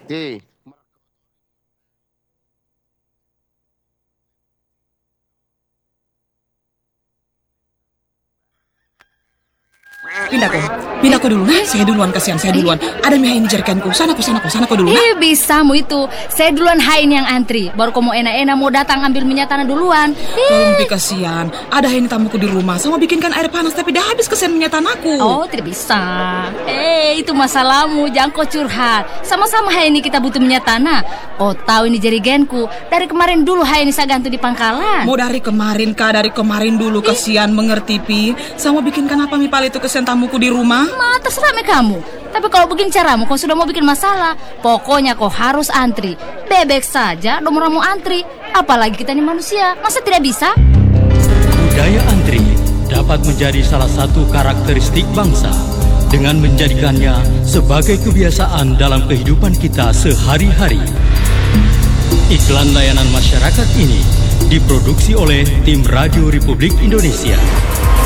Oke. Pindah kau dulu. Saya duluan, kasihan saya duluan. Ada mie ini jerikanku. Sana kau dulu. Bisa mu itu. Saya duluan hain yang antri. Baru kau mau enak-enak mau datang ambil minyak tanah duluan. Tolong Pi, kasihan. Ada ini tamuku di rumah. Sama bikinkan air panas tapi dah habis kesian minyak tanahku. Oh, tidak bisa. Itu masalahmu. Jangan kau curhat. Sama-sama hai ini kita butuh minyak tanah. Oh, tahu ini jerigenku. Dari kemarin dulu hai ini saya gantung di pangkalan. Mau dari kemarin kah? Dari kemarin dulu kasihan, mengerti Pi. Sama bikinkan apa mie pal itu kesian tamuku di rumah? Terserah kamu. Tapi kalau begini caramu, kau sudah mau bikin masalah. Pokoknya kau harus antri. Bebek saja, nomor mau antri. Apalagi kita ini manusia, masa tidak bisa? Budaya antri dapat menjadi salah satu karakteristik bangsa dengan menjadikannya sebagai kebiasaan dalam kehidupan kita sehari-hari. Iklan layanan masyarakat ini diproduksi oleh tim Radio Republik Indonesia.